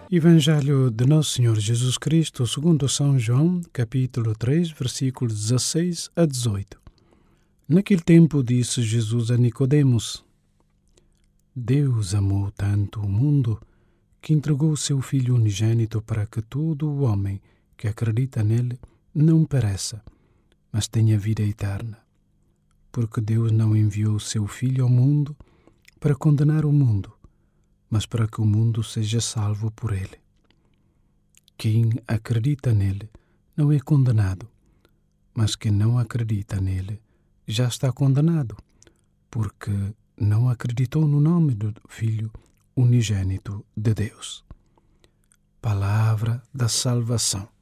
Evangelho de Nosso Senhor Jesus Cristo, segundo São João, capítulo 3, versículos 16 a 18. Naquele tempo disse Jesus a Nicodemos: Deus amou tanto o mundo que entregou o seu Filho unigênito para que todo o homem que acredita nele não pereça, mas tenha vida eterna. Porque Deus não enviou o seu Filho ao mundo para condenar o mundo, mas para que o mundo seja salvo por ele. Quem acredita nele não é condenado, mas quem não acredita nele já está condenado, porque não acreditou no nome do Filho unigênito de Deus. Palavra da salvação.